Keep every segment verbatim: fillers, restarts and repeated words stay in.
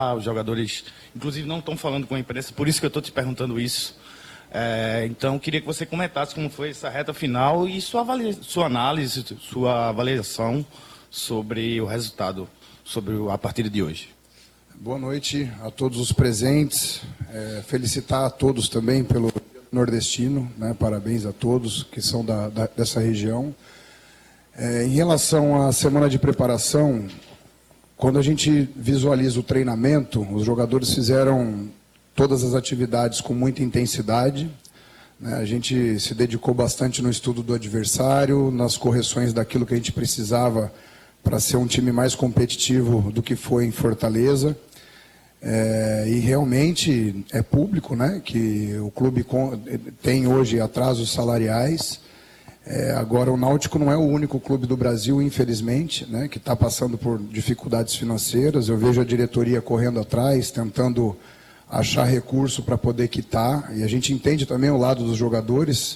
Os jogadores, inclusive, não estão falando com a imprensa, por isso que eu estou te perguntando isso. É, então, queria que você comentasse como foi essa reta final e sua, avalia, sua análise, sua avaliação sobre o resultado, sobre a partida de hoje. Boa noite a todos os presentes. É, felicitar a todos também pelo nordestino, né? Parabéns a todos que são da, da, dessa região. É, em relação à semana de preparação, quando a gente visualiza o treinamento, os jogadores fizeram todas as atividades com muita intensidade, né? A gente se dedicou bastante no estudo do adversário, nas correções daquilo que a gente precisava para ser um time mais competitivo do que foi em Fortaleza. É, e realmente é público, né, que o clube tem hoje atrasos salariais. É, agora, o Náutico não é o único clube do Brasil, infelizmente, né, que está passando por dificuldades financeiras. Eu vejo a diretoria correndo atrás, tentando achar recurso para poder quitar. E a gente entende também o lado dos jogadores.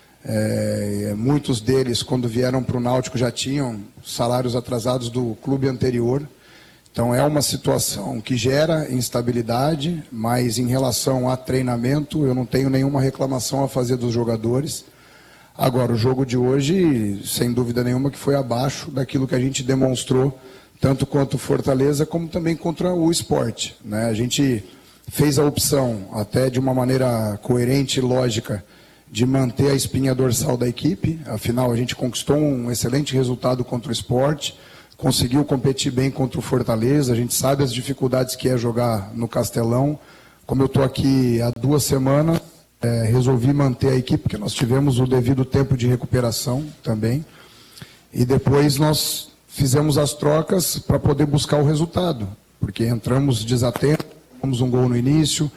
É, muitos deles, quando vieram para o Náutico, já tinham salários atrasados do clube anterior. Então, é uma situação que gera instabilidade, mas em relação a treinamento, eu não tenho nenhuma reclamação a fazer dos jogadores. Agora, o jogo de hoje, sem dúvida nenhuma, que foi abaixo daquilo que a gente demonstrou, tanto quanto Fortaleza, como também contra o Sport, né? A gente fez a opção, até de uma maneira coerente e lógica, de manter a espinha dorsal da equipe. Afinal, a gente conquistou um excelente resultado contra o Sport, conseguiu competir bem contra o Fortaleza, a gente sabe as dificuldades que é jogar no Castelão. Como eu estou aqui há duas semanas, é, resolvi manter a equipe, porque nós tivemos o devido tempo de recuperação também. E depois nós fizemos as trocas para poder buscar o resultado, porque entramos desatentos, tivemos um gol no início,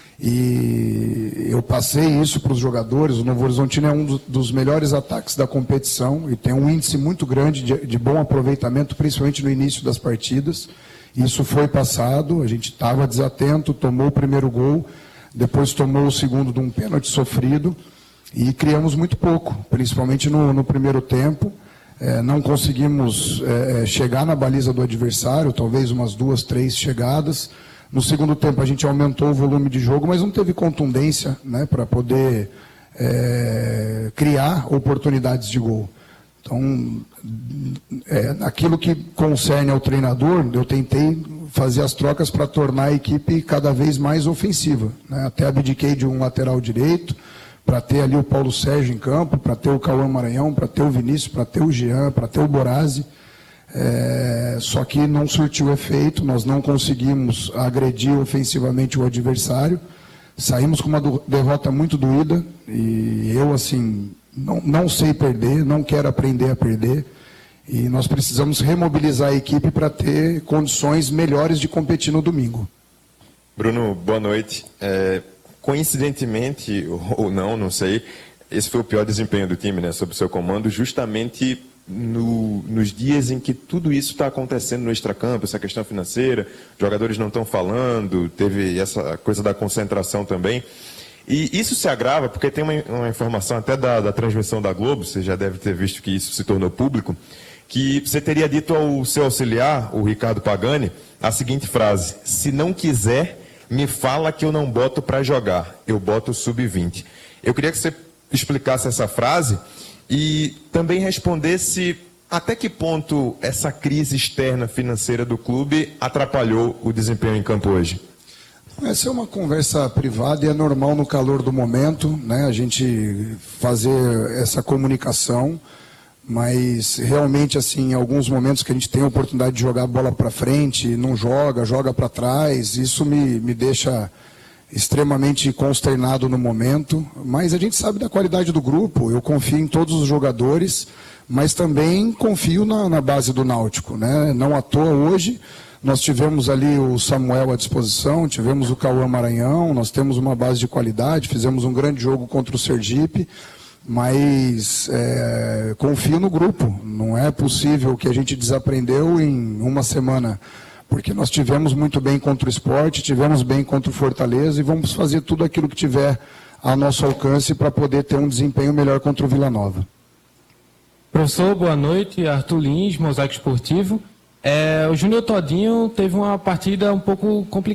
e eu passei isso para os jogadores. O Novo Horizontino é um dos melhores ataques da competição e tem um índice muito grande de, de bom aproveitamento, principalmente no início das partidas. Isso foi passado, a gente estava desatento, tomou o primeiro gol, depois tomou o segundo de um pênalti sofrido e criamos muito pouco, principalmente no, no primeiro tempo. É, não conseguimos é, chegar na baliza do adversário, talvez umas duas, três chegadas. No segundo tempo a gente aumentou o volume de jogo, mas não teve contundência, né, para poder é, criar oportunidades de gol. Então, é, naquilo que concerne ao treinador, eu tentei fazer as trocas para tornar a equipe cada vez mais ofensiva, né? Até abdiquei de um lateral direito, para ter ali o Paulo Sérgio em campo, para ter o Cauã Maranhão, para ter o Vinícius, para ter o Jean, para ter o Borazzi. É, só que não surtiu efeito, nós não conseguimos agredir ofensivamente o adversário, saímos com uma do, derrota muito doída, e eu, assim, não, não sei perder, não quero aprender a perder, e nós precisamos remobilizar a equipe para ter condições melhores de competir no domingo. Bruno, boa noite. É, coincidentemente, ou não, não sei, esse foi o pior desempenho do time, né, sob o seu comando, justamente No, nos dias em que tudo isso está acontecendo no extracampo, essa questão financeira, jogadores não estão falando, teve essa coisa da concentração também. E isso se agrava porque tem uma, uma informação até da, da transmissão da Globo, você já deve ter visto que isso se tornou público, que você teria dito ao seu auxiliar, o Ricardo Pagani, a seguinte frase: se não quiser, me fala que eu não boto para jogar, eu boto sub vinte. Eu queria que você explicasse essa frase e também respondesse até que ponto essa crise externa financeira do clube atrapalhou o desempenho em campo hoje. Essa é uma conversa privada e é normal no calor do momento, né, a gente fazer essa comunicação, mas realmente, assim, em alguns momentos que a gente tem a oportunidade de jogar a bola para frente, não joga, joga para trás, isso me, me deixa extremamente consternado no momento, mas a gente sabe da qualidade do grupo, eu confio em todos os jogadores, mas também confio na, na base do Náutico, né? Não à toa hoje nós tivemos ali o Samuel à disposição, tivemos o Cauã Maranhão, nós temos uma base de qualidade, fizemos um grande jogo contra o Sergipe, mas é, confio no grupo, não é possível que a gente desaprendeu em uma semana, porque nós tivemos muito bem contra o Sport, tivemos bem contra o Fortaleza e vamos fazer tudo aquilo que tiver a nosso alcance para poder ter um desempenho melhor contra o Vila Nova. Professor, boa noite. Arthur Lins, Mosaico Esportivo. É, o Júnior Todinho teve uma partida um pouco complicada.